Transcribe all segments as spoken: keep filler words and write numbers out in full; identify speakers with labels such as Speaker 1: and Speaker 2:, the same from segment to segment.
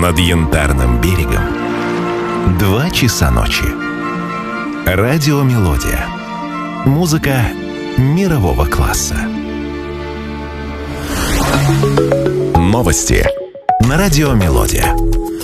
Speaker 1: Над Янтарным берегом два часа ночи. Радиомелодия. Музыка мирового класса. Новости на Радиомелодия.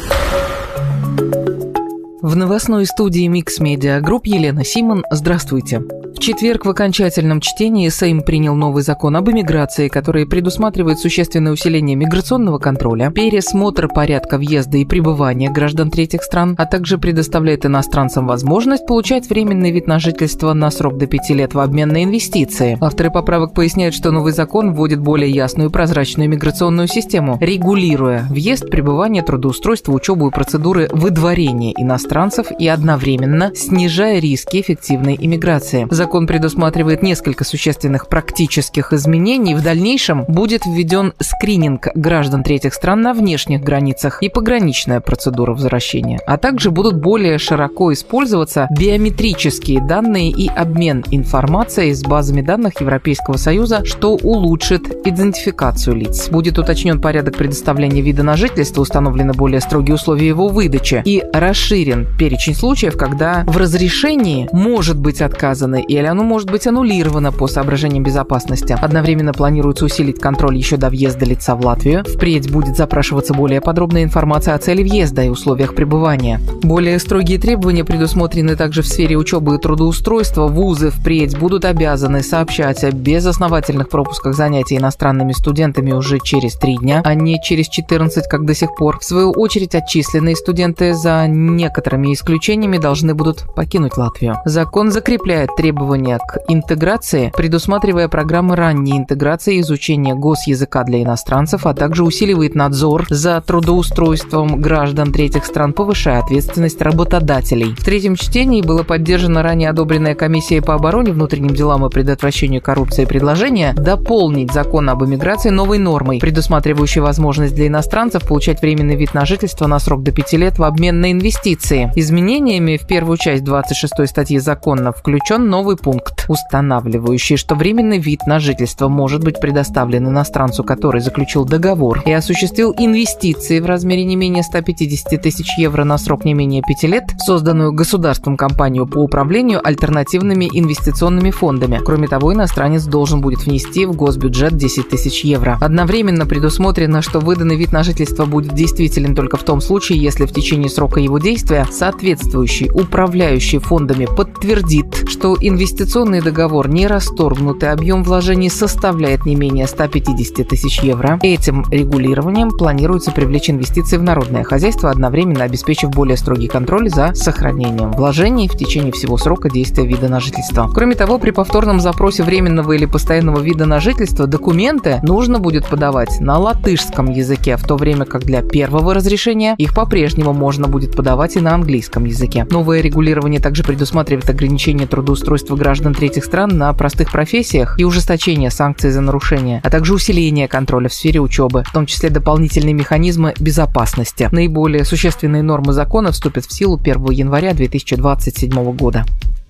Speaker 2: В новостной студии Микс Медиа Групп Елена Симон. Здравствуйте. В четверг в окончательном чтении Сейм принял новый закон об иммиграции, который предусматривает существенное усиление миграционного контроля, пересмотр порядка въезда и пребывания граждан третьих стран, а также предоставляет иностранцам возможность получать временный вид на жительство на срок до пяти лет в обмен на инвестиции. Авторы поправок поясняют, что новый закон вводит более ясную и прозрачную миграционную систему, регулируя въезд, пребывание, трудоустройство, учебу и процедуры выдворения иностранцев и одновременно снижая риски эффективной иммиграции. Закон предусматривает несколько существенных практических изменений. В дальнейшем будет введен скрининг граждан третьих стран на внешних границах и пограничная процедура возвращения. А также будут более широко использоваться биометрические данные и обмен информацией с базами данных Европейского Союза, что улучшит идентификацию лиц. Будет уточнен порядок предоставления вида на жительство, установлены более строгие условия его выдачи и расширен перечень случаев, когда в разрешении может быть отказано или оно может быть аннулировано по соображениям безопасности. Одновременно планируется усилить контроль еще до въезда лица в Латвию. Впредь будет запрашиваться более подробная информация о цели въезда и условиях пребывания. Более строгие требования предусмотрены также в сфере учебы и трудоустройства. Вузы впредь будут обязаны сообщать о безосновательных пропусках занятий иностранными студентами уже через три дня, а не через четырнадцать, как до сих пор. В свою очередь, отчисленные студенты за некоторыми исключениями должны будут покинуть Латвию. Закон закрепляет требования к интеграции, предусматривая программы ранней интеграции и изучения госязыка для иностранцев, а также усиливает надзор за трудоустройством граждан третьих стран, повышая ответственность работодателей. В третьем чтении было поддержано ранее одобренная комиссией по обороне, внутренним делам и предотвращению коррупции предложение дополнить закон об иммиграции новой нормой, предусматривающей возможность для иностранцев получать временный вид на жительство на срок до пяти лет в обмен на инвестиции. Изменениями в первую часть двадцать шестой статьи закона включен новый пункт, устанавливающий, что временный вид на жительство может быть предоставлен иностранцу, который заключил договор и осуществил инвестиции в размере не менее ста пятидесяти тысяч евро на срок не менее пяти лет в созданную государством компанию по управлению альтернативными инвестиционными фондами. Кроме того, иностранец должен будет внести в госбюджет десять тысяч евро. Одновременно предусмотрено, что выданный вид на жительство будет действителен только в том случае, если в течение срока его действия соответствующий управляющий фондами подтвердит, что инвестиционный договор не расторгнут и объем вложений составляет не менее ста пятидесяти тысяч евро. Этим регулированием планируется привлечь инвестиции в народное хозяйство, одновременно обеспечив более строгий контроль за сохранением вложений в течение всего срока действия вида на жительство. Кроме того, при повторном запросе временного или постоянного вида на жительство документы нужно будет подавать на латышском языке, в то время как для первого разрешения их по-прежнему можно будет подавать и на английском языке. Новое регулирование также предусматривает ограничение трудоустройства граждан третьих стран на простых профессиях и ужесточение санкций за нарушения, а также усиление контроля в сфере учебы, в том числе дополнительные механизмы безопасности. Наиболее существенные нормы закона вступят в силу первого января две тысячи двадцать седьмого года.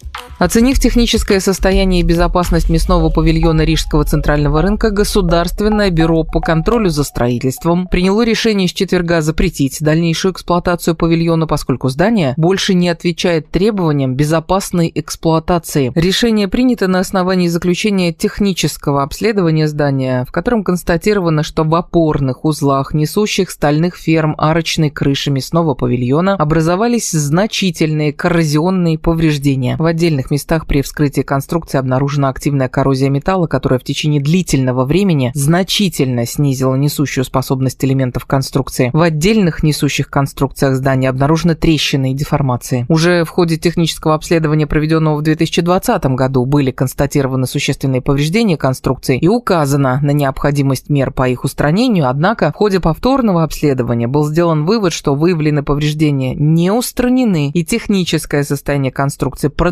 Speaker 2: Оценив техническое состояние и безопасность мясного павильона Рижского центрального рынка, Государственное бюро по контролю за строительством приняло решение с четверга запретить дальнейшую эксплуатацию павильона, поскольку здание больше не отвечает требованиям безопасной эксплуатации. Решение принято на основании заключения технического обследования здания, в котором констатировано, что в опорных узлах несущих стальных ферм арочной крыши мясного павильона образовались значительные коррозионные повреждения. В отдельных местах при вскрытии конструкции обнаружена активная коррозия металла, которая в течение длительного времени значительно снизила несущую способность элементов конструкции. В отдельных несущих конструкциях здания обнаружены трещины и деформации. Уже в ходе технического обследования, проведенного в две тысячи двадцатом году, были констатированы существенные повреждения конструкции и указано на необходимость мер по их устранению, однако в ходе повторного обследования был сделан вывод, что выявленные повреждения не устранены и техническое состояние конструкции продолжало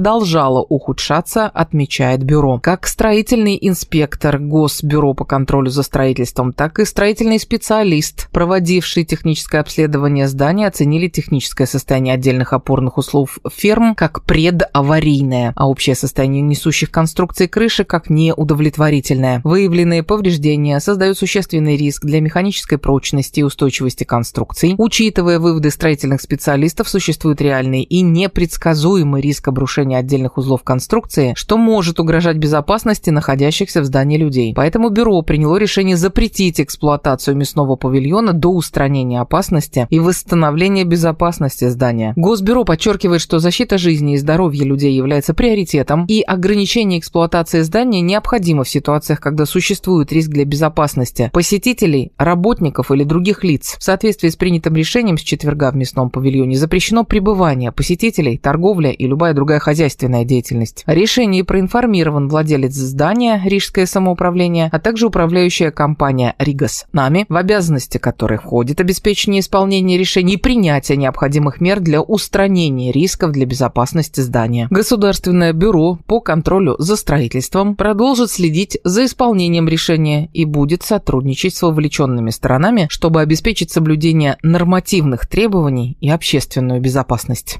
Speaker 2: стала ухудшаться, отмечает бюро. Как строительный инспектор Госбюро по контролю за строительством, так и строительный специалист, проводивший техническое обследование здания, оценили техническое состояние отдельных опорных узлов ферм как предаварийное, а общее состояние несущих конструкций крыши как неудовлетворительное. Выявленные повреждения создают существенный риск для механической прочности и устойчивости конструкций. Учитывая выводы строительных специалистов, существует реальный и непредсказуемый риск обрушения отдельных узлов конструкции, что может угрожать безопасности находящихся в здании людей. Поэтому бюро приняло решение запретить эксплуатацию мясного павильона до устранения опасности и восстановления безопасности здания. Госбюро подчеркивает, что защита жизни и здоровья людей является приоритетом, и ограничение эксплуатации здания необходимо в ситуациях, когда существует риск для безопасности посетителей, работников или других лиц. В соответствии с принятым решением с четверга в мясном павильоне запрещено пребывание посетителей, торговля и любая другая хозяйственная деятельность. О решении проинформирован владелец здания Рижское самоуправление, а также управляющая компания Ригас Нами, в обязанности которой входит обеспечение исполнения решений и принятие необходимых мер для устранения рисков для безопасности здания. Государственное бюро по контролю за строительством продолжит следить за исполнением решения и будет сотрудничать с вовлеченными сторонами, чтобы обеспечить соблюдение нормативных требований и общественную безопасность.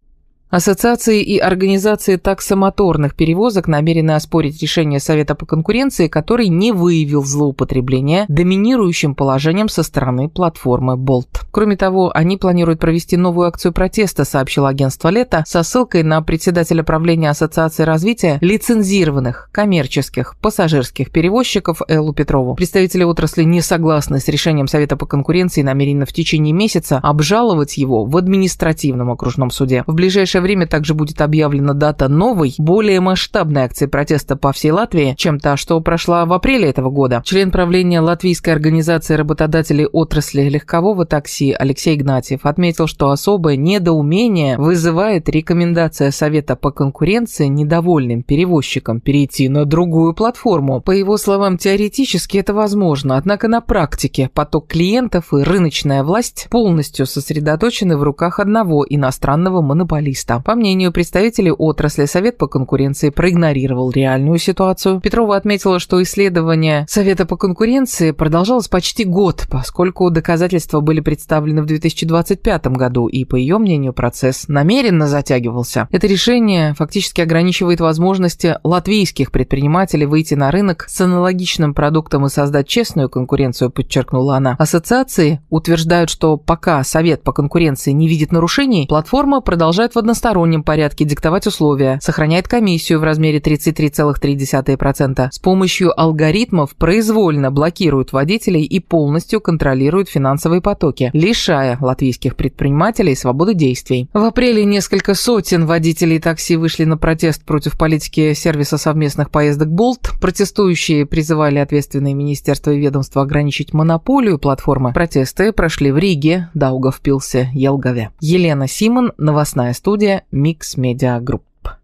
Speaker 2: Ассоциации и организации таксомоторных перевозок намерены оспорить решение Совета по конкуренции, который не выявил злоупотребления доминирующим положением со стороны платформы Bolt. Кроме того, они планируют провести новую акцию протеста, сообщило агентство «Лето», со ссылкой на председателя правления Ассоциации развития лицензированных коммерческих пассажирских перевозчиков Эллу Петрову. Представители отрасли не согласны с решением Совета по конкуренции и намерены в течение месяца обжаловать его в административном окружном суде. В ближайшее В ближайшее время также будет объявлена дата новой, более масштабной акции протеста по всей Латвии, чем та, что прошла в апреле этого года. Член правления Латвийской организации работодателей отрасли легкового такси Алексей Игнатьев отметил, что особое недоумение вызывает рекомендация Совета по конкуренции недовольным перевозчикам перейти на другую платформу. По его словам, теоретически это возможно, однако на практике поток клиентов и рыночная власть полностью сосредоточены в руках одного иностранного монополиста. По мнению представителей отрасли, Совет по конкуренции проигнорировал реальную ситуацию. Петрова отметила, что исследование Совета по конкуренции продолжалось почти год, поскольку доказательства были представлены в две тысячи двадцать пятом году, и, по ее мнению, процесс намеренно затягивался. Это решение фактически ограничивает возможности латвийских предпринимателей выйти на рынок с аналогичным продуктом и создать честную конкуренцию, подчеркнула она. Ассоциации утверждают, что пока Совет по конкуренции не видит нарушений, платформа продолжает в одностороннем порядке диктовать условия, сохраняет комиссию в размере тридцать три целых три десятых процента, с помощью алгоритмов произвольно блокирует водителей и полностью контролирует финансовые потоки, лишая латвийских предпринимателей свободы действий. В апреле несколько сотен водителей такси вышли на протест против политики сервиса совместных поездок Bolt. Протестующие призывали ответственные министерства и ведомства ограничить монополию платформы. Протесты прошли в Риге, Даугавпилсе, Елгаве. Елена Симон, новостная студия Mix Media Group.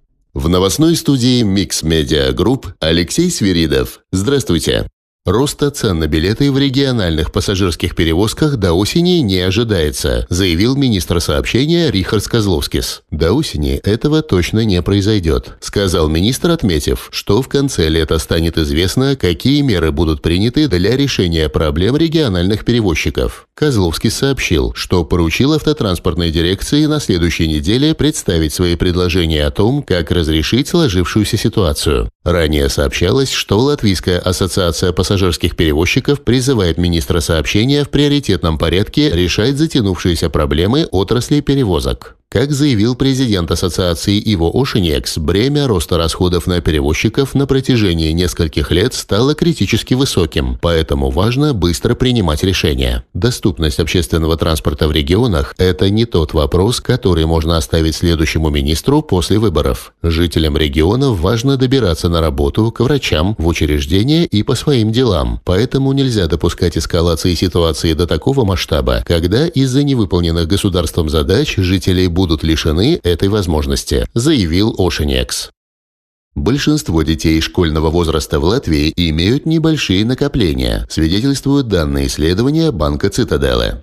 Speaker 3: В новостной студии Mix Media Group Алексей Свиридов. Здравствуйте. Роста цен на билеты в региональных пассажирских перевозках до осени не ожидается, заявил министр сообщения Рихардс Козловскис. До осени этого точно не произойдет, сказал министр, отметив, что в конце лета станет известно, какие меры будут приняты для решения проблем региональных перевозчиков. Козловскис сообщил, что поручил автотранспортной дирекции на следующей неделе представить свои предложения о том, как разрешить сложившуюся ситуацию. Ранее сообщалось, что Латвийская ассоциация пассажирских перевозчиков призывает министра сообщения в приоритетном порядке решать затянувшиеся проблемы отрасли перевозок. Как заявил президент ассоциации Иво Ошенекс, бремя роста расходов на перевозчиков на протяжении нескольких лет стало критически высоким, поэтому важно быстро принимать решения. Доступность общественного транспорта в регионах – это не тот вопрос, который можно оставить следующему министру после выборов. Жителям регионов важно добираться на работу, к врачам, в учреждения и по своим делам, поэтому нельзя допускать эскалации ситуации до такого масштаба, когда из-за невыполненных государством задач жителей будут будут лишены этой возможности, заявил Ошенекс. Большинство детей школьного возраста в Латвии имеют небольшие накопления, свидетельствуют данные исследования банка Цитаделе.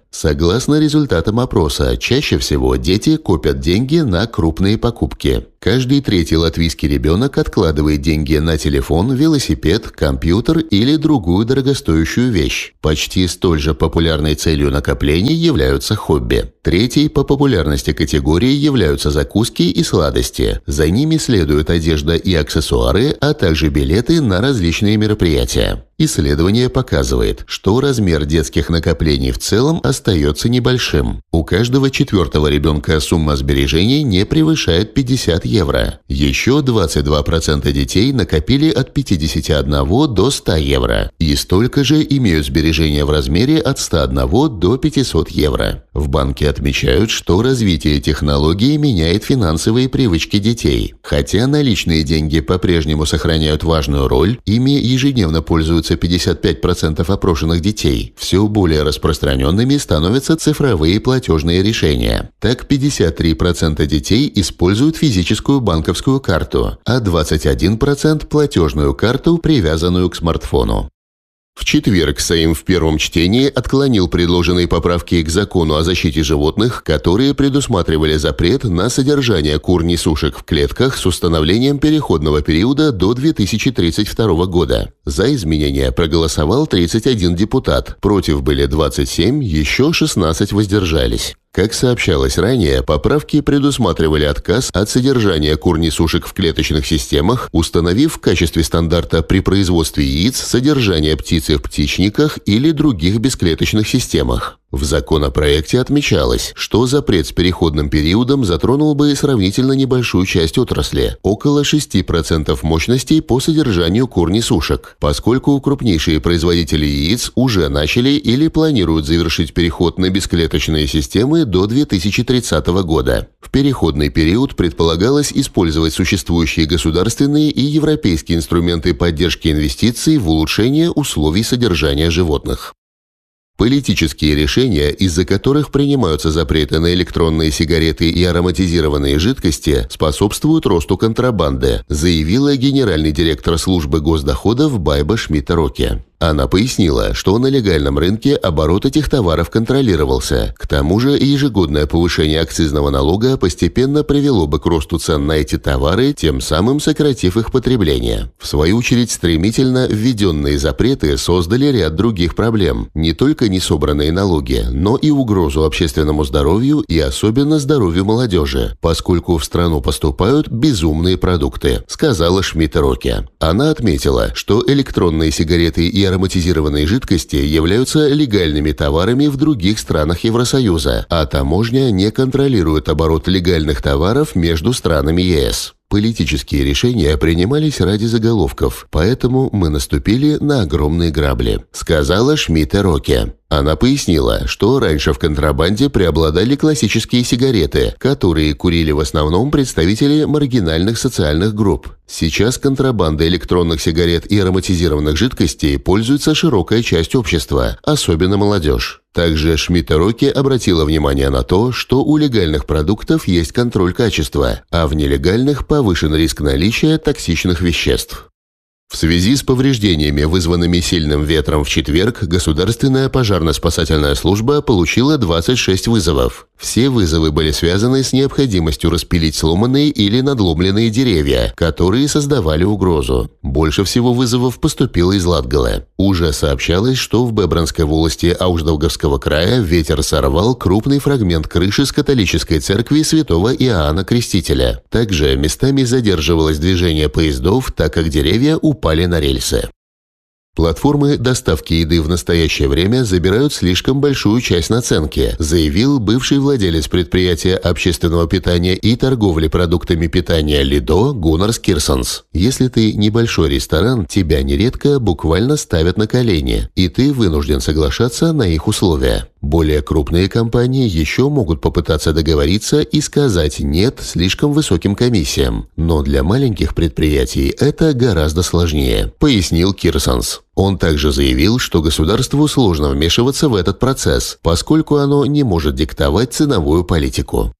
Speaker 3: Согласно результатам опроса, чаще всего дети копят деньги на крупные покупки. Каждый третий латвийский ребенок откладывает деньги на телефон, велосипед, компьютер или другую дорогостоящую вещь. Почти столь же популярной целью накоплений являются хобби. Третьей по популярности категорией являются закуски и сладости. За ними следуют одежда и аксессуары, а также билеты на различные мероприятия. Исследование показывает, что размер детских накоплений в целом остается небольшим. У каждого четвертого ребенка сумма сбережений не превышает пятьдесят евро. Еще двадцать два процента детей накопили от пятидесяти одного до ста евро. И столько же имеют сбережения в размере от ста одного до пятисот евро. В банке отмечают, что развитие технологий меняет финансовые привычки детей. Хотя наличные деньги по-прежнему сохраняют важную роль, ими ежедневно пользуются пятьдесят пять процентов опрошенных детей. Все более распространенными становятся цифровые платежные решения. Так, пятьдесят три процента детей используют физическую банковскую карту, а двадцать один процент платежную карту, привязанную к смартфону. В четверг Сейм в первом чтении отклонил предложенные поправки к закону о защите животных, которые предусматривали запрет на содержание кур-несушек в клетках с установлением переходного периода до две тысячи тридцать второго года. За изменения проголосовал тридцать один депутат, против были двадцать семь, еще шестнадцать воздержались. Как сообщалось ранее, поправки предусматривали отказ от содержания кур-несушек в клеточных системах, установив в качестве стандарта при производстве яиц содержание птицы в птичниках или других бесклеточных системах. В законопроекте отмечалось, что запрет с переходным периодом затронул бы сравнительно небольшую часть отрасли – около шести процентов мощностей по содержанию кур-несушек, поскольку крупнейшие производители яиц уже начали или планируют завершить переход на бесклеточные системы до две тысячи тридцатого года. В переходный период предполагалось использовать существующие государственные и европейские инструменты поддержки инвестиций в улучшение условий содержания животных. Политические решения, из-за которых принимаются запреты на электронные сигареты и ароматизированные жидкости, способствуют росту контрабанды, заявила генеральный директор службы госдоходов Байба Шмидта-Роке. Она пояснила, что на легальном рынке оборот этих товаров контролировался. К тому же ежегодное повышение акцизного налога постепенно привело бы к росту цен на эти товары, тем самым сократив их потребление. В свою очередь, стремительно введенные запреты создали ряд других проблем. Не только несобранные налоги, но и угрозу общественному здоровью и особенно здоровью молодежи, поскольку в страну поступают безумные продукты, сказала Шмидта-Роке. Она отметила, что электронные сигареты и ароматизированные жидкости являются легальными товарами в других странах Евросоюза, а таможня не контролирует оборот легальных товаров между странами ЕС. Политические решения принимались ради заголовков, поэтому мы наступили на огромные грабли, сказала Шмидта-Роке. Она пояснила, что раньше в контрабанде преобладали классические сигареты, которые курили в основном представители маргинальных социальных групп. Сейчас контрабандой электронных сигарет и ароматизированных жидкостей пользуется широкая часть общества, особенно молодежь. Также Шмидта-Роке обратила внимание на то, что у легальных продуктов есть контроль качества, а в нелегальных повышен риск наличия токсичных веществ. В связи с повреждениями, вызванными сильным ветром в четверг, Государственная пожарно-спасательная служба получила двадцать шесть вызовов. Все вызовы были связаны с необходимостью распилить сломанные или надломленные деревья, которые создавали угрозу. Больше всего вызовов поступило из Латгалы. Уже сообщалось, что в Бебранской волости Ауждаугавского края ветер сорвал крупный фрагмент крыши с католической церкви святого Иоанна Крестителя. Также местами задерживалось движение поездов, так как деревья упали на рельсы. Платформы доставки еды в настоящее время забирают слишком большую часть наценки, заявил бывший владелец предприятия общественного питания и торговли продуктами питания Лидо Гуннарс Кирсонс. Если ты небольшой ресторан, тебя нередко буквально ставят на колени, и ты вынужден соглашаться на их условия. Более крупные компании еще могут попытаться договориться и сказать «нет» слишком высоким комиссиям. Но для маленьких предприятий это гораздо сложнее, пояснил Кирсонс. Он также заявил, что государству сложно вмешиваться в этот процесс, поскольку оно не может диктовать ценовую политику.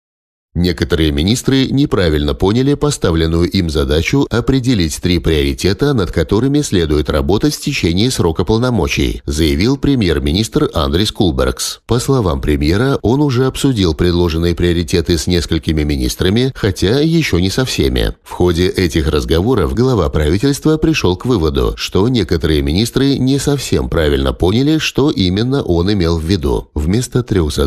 Speaker 3: Некоторые министры неправильно поняли поставленную им задачу определить три приоритета, над которыми следует работать в течение срока полномочий, заявил премьер-министр Андрис Кулбергс. По словам премьера, он уже обсудил предложенные приоритеты с несколькими министрами, хотя еще не со всеми. В ходе этих разговоров глава правительства пришел к выводу, что некоторые министры не совсем правильно поняли, что именно он имел в виду. Вместо трех задач